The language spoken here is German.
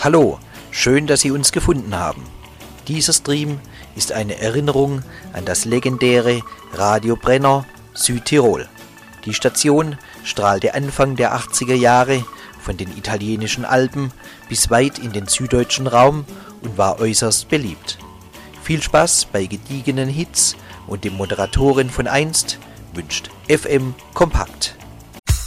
Hallo, schön, dass Sie uns gefunden haben. Dieser Stream ist eine Erinnerung an das legendäre Radio Brenner Südtirol. Die Station strahlte Anfang der 80er Jahre von den italienischen Alpen bis weit in den süddeutschen Raum und war äußerst beliebt. Viel Spaß bei gediegenen Hits und dem Moderatoren von einst wünscht FM Kompakt.